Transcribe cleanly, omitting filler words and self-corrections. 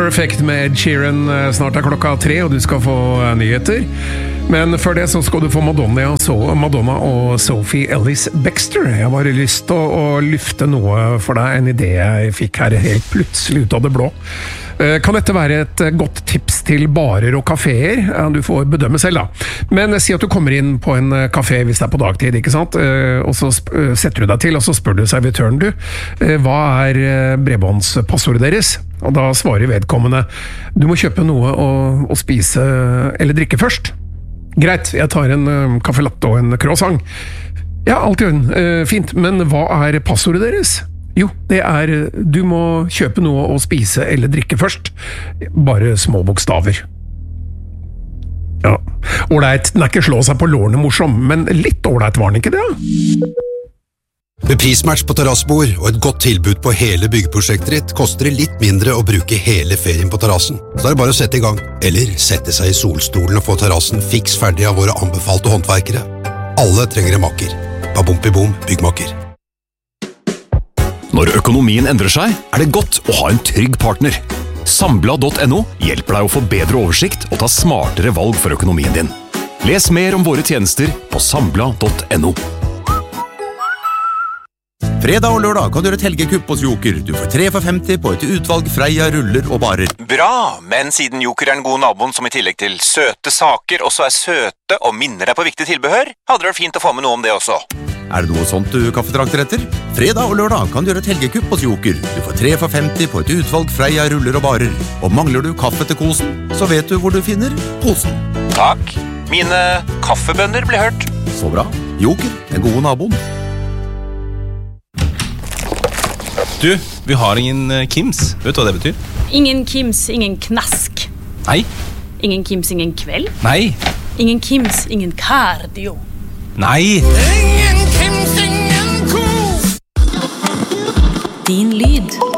Perfect med Ed Sheeran. Snart klokka 3, og du skal få nyheter. Men før det så skal du få Madonna og Sophie Ellis Bextor. Jeg har bare lyst til å lufte noe for deg, en idé jeg fikk her helt plutselig ut av det blå. Kan dette være et godt tips til barer og kaféer? Du får bedømme selv da. Men si at du kommer inn på en kafé hvis det er på dagtid, ikke sant? Og så setter du deg til, og så spør du servitøren du, hva bredbåndspassordet deres? Og da svarer vedkommende, du må kjøpe noe å spise eller drikke først. Greit, jeg tar en kaffe latte og en croissant. Ja, alt i orden, fint, men hva passordet deres? Jo, det du må kjøpe noe å spise eller drikke først. Bare små bokstaver. Ja, ålreit, den ikke slå seg på lårene morsom, men litt ålreit var den ikke det, ja? Med prismatch på terrassebord og et godt tilbud på hele byggeprosjektet ditt, koster det litt mindre å bruke hele ferien på terrassen. Så det bare å sette i gang, eller sette seg i solstolen og få terrassen fiks ferdig av våre anbefalte håndverkere. Alle trenger en makker. Babumpi-bom, byggmakker. Når økonomien endrer seg, det godt å ha en trygg partner. Sambla.no hjelper deg å få bedre oversikt og ta smartere valg for økonomien din. Les mer om våre tjenester på sambla.no. Fredag og lørdag kan du gjøre et helgekupp hos Joker. Du får 3 for 50 på et utvalg Freia, ruller og barer. Bra, men siden Joker den gode naboen som i tillegg til søte saker også søte og minner deg på viktig tilbehør, hadde det vært fint å få med noe om det også. Det noe sånt du kaffetrakter etter? Fredag og lørdag kan du gjøre et helgekupp hos Joker. Du får 3 for 50 på et utvalg Freia, ruller og barer. Og mangler du kaffe til kosen, så vet du hvor du finner kosen. Takk. Mine kaffebønner ble hørt. Så bra. Joker, den gode naboen. Du, vi har ingen Kims. Vet du hva det betyr? Ingen Kims, ingen knask. Nei. Ingen Kims, ingen kveld. Nei. Ingen Kims, ingen cardio. Nei. Ingen Kims, ingen kos. Din lyd.